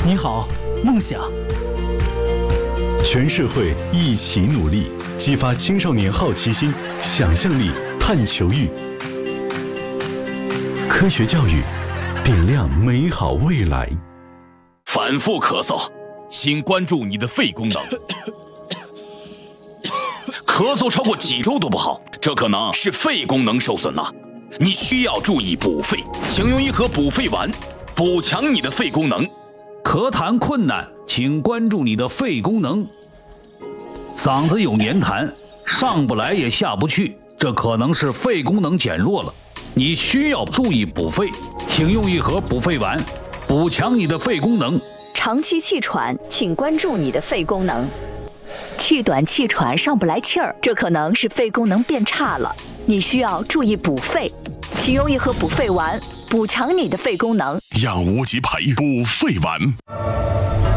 你好，梦想。 全社会一起努力，激发青少年好奇心、想象力、探求欲。科学教育，点亮美好未来。 反复咳嗽，请关注你的肺功能。咳嗽超过几周都不好，这可能是肺功能受损了。你需要注意补肺，请用一盒补肺丸，补强你的肺功能。 咳痰困难，请关注你的肺功能。嗓子有黏痰，上不来也下不去，这可能是肺功能减弱了。你需要注意补肺，请用一盒补肺丸，补强你的肺功能。 长期气喘，请关注你的肺功能。气短气喘上不来气儿，这可能是肺功能变差了，你需要注意补肺，请用一盒补肺丸，补强你的肺功能。 让无极牌补肺丸。